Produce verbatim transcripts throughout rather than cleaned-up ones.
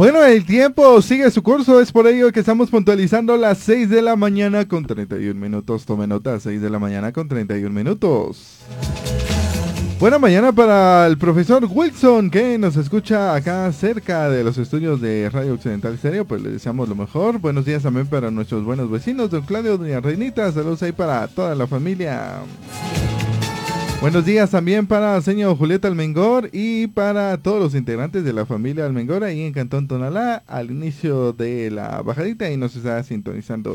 Bueno, el tiempo sigue su curso, es por ello que estamos puntualizando las seis de la mañana con treinta y un minutos. Tome nota, seis de la mañana con treinta y un minutos. Buena mañana para el profesor Wilson, que nos escucha acá cerca de los estudios de Radio Occidental Stereo. Pues le deseamos lo mejor. Buenos días también para nuestros buenos vecinos, don Claudio, doña Reinita. Saludos ahí para toda la familia. Buenos días también para señor Julieta Almengor y para todos los integrantes de la familia Almengor ahí en Cantón Tonalá, al inicio de la bajadita, y nos está sintonizando.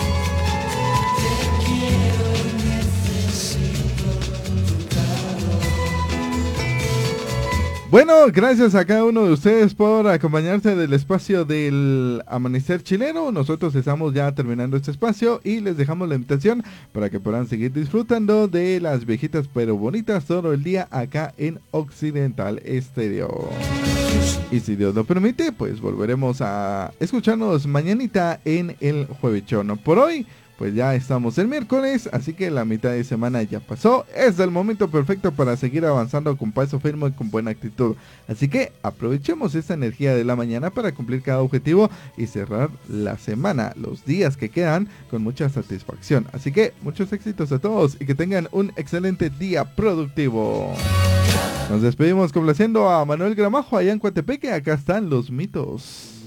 Bueno, gracias a cada uno de ustedes por acompañarse del espacio del Amanecer Chileno. Nosotros estamos ya terminando este espacio y les dejamos la invitación para que puedan seguir disfrutando de las viejitas pero bonitas todo el día acá en Occidental Stereo. Y si Dios lo permite, pues volveremos a escucharnos mañanita en el Juevechón. Por hoy, pues ya estamos el miércoles, así que la mitad de semana ya pasó. Es el momento perfecto para seguir avanzando con paso firme y con buena actitud. Así que aprovechemos esta energía de la mañana para cumplir cada objetivo y cerrar la semana, los días que quedan, con mucha satisfacción. Así que muchos éxitos a todos y que tengan un excelente día productivo. Nos despedimos complaciendo a Manuel Gramajo allá en Coatepeque. Acá están los mitos.